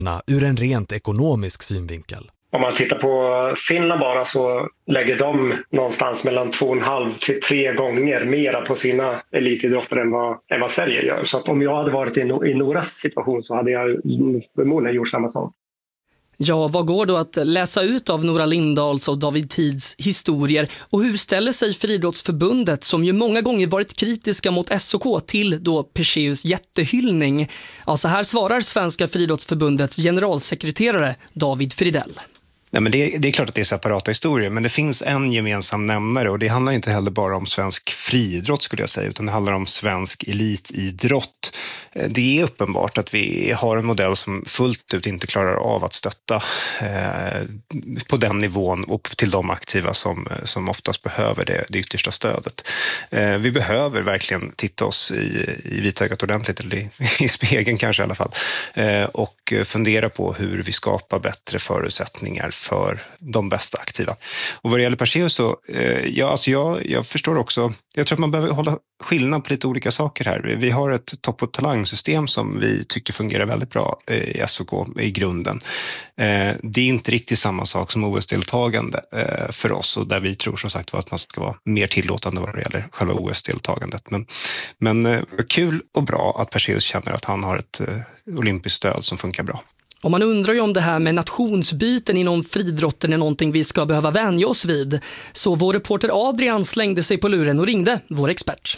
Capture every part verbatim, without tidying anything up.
ur en rent ekonomisk synvinkel. Om man tittar på Finland bara så lägger de någonstans mellan två och en halv till tre gånger mera på sina elitidrottare än vad, än vad Sverige gör. Så att om jag hade varit i, no- i Noras situation så hade jag förmodligen gjort samma sak. Ja, vad går då att läsa ut av Nora Lindahls och David Tids historier? Och hur ställer sig Friidrottsförbundet, som ju många gånger varit kritiska mot S O K, till då Perseus jättehyllning? Ja, så här svarar Svenska Friidrottsförbundets generalsekreterare David Fridell. Nej, men det, det är klart att det är separata historier, men det finns en gemensam nämnare, och det handlar inte heller bara om svensk friidrott skulle jag säga, utan det handlar om svensk elitidrott. Det är uppenbart att vi har en modell som fullt ut inte klarar av att stötta eh, på den nivån och till de aktiva som, som oftast behöver det, det yttersta stödet. Eh, vi behöver verkligen titta oss i, i vitögat ordentligt, eller i, i spegeln kanske i alla fall, eh, och fundera på hur vi skapar bättre förutsättningar för de bästa aktiva. Och vad det gäller Perseus så, eh, ja, alltså jag, jag förstår också, jag tror att man behöver hålla skillnad på lite olika saker här. Vi har ett topp- och talangsystem som vi tycker fungerar väldigt bra i S O K i grunden. Eh, det är inte riktigt samma sak som O S-deltagande eh, för oss, och där vi tror som sagt att man ska vara mer tillåtande vad det gäller själva O S-deltagandet. Men, men eh, kul och bra att Perseus känner att han har ett eh, olympiskt stöd som funkar bra. Och man undrar ju om det här med nationsbyten inom friidrotten är någonting vi ska behöva vänja oss vid. Så vår reporter Adrian slängde sig på luren och ringde vår expert.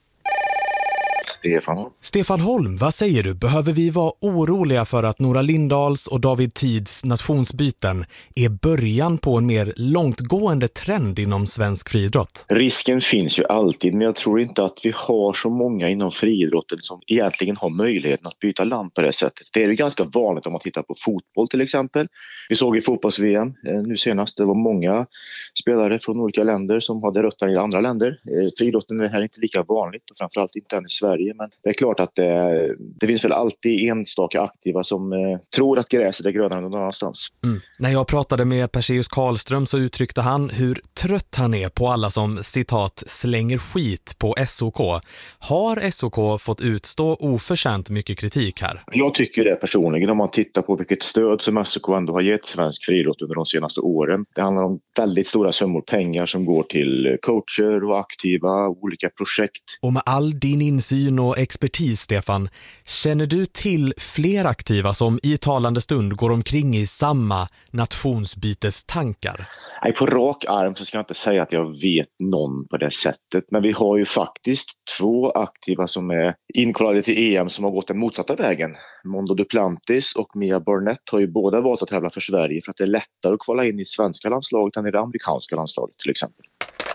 Stefan Holm. Stefan Holm, vad säger du? Behöver vi vara oroliga för att Nora Lindahls och David Tids nationsbyten är början på en mer långtgående trend inom svensk friidrott? Risken finns ju alltid, men jag tror inte att vi har så många inom friidrotten som egentligen har möjligheten att byta land på det sättet. Det är ju ganska vanligt om man tittar på fotboll till exempel. Vi såg i fotbolls-V M nu senast, det var många spelare från olika länder som hade rötter i andra länder. Friidrotten är här inte lika vanligt, och framförallt inte än i Sverige. Men det är klart att det, det finns väl alltid enstaka aktiva som eh, tror att gräset är grönare någon annanstans. Mm. När jag pratade med Perseus Karlström så uttryckte han hur trött han är på alla som, citat, slänger skit på S O K. Har S O K fått utstå oförtjänt mycket kritik här? Jag tycker det personligen, om man tittar på vilket stöd som S O K ändå har gett svensk friidrott under de senaste åren. Det handlar om väldigt stora summor pengar som går till coacher och aktiva, olika projekt. Och med all din insyn och expertis, Stefan, känner du till fler aktiva som i talande stund går omkring i samma nationsbytestankar? Nej, på rak arm så ska jag inte säga att jag vet någon på det sättet. Men vi har ju faktiskt två aktiva som är inkvalade till E M som har gått den motsatta vägen. Mondo Duplantis och Mia Barnett har ju båda valt att tävla för Sverige för att det är lättare att kvala in i svenska landslaget än i det amerikanska landslaget till exempel.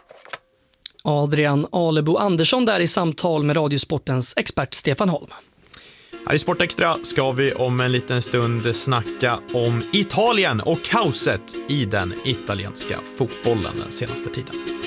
Adrian Alebo Andersson där i samtal med Radiosportens expert Stefan Holm. Här i Sportextra ska vi om en liten stund snacka om Italien och kaoset i den italienska fotbollen den senaste tiden.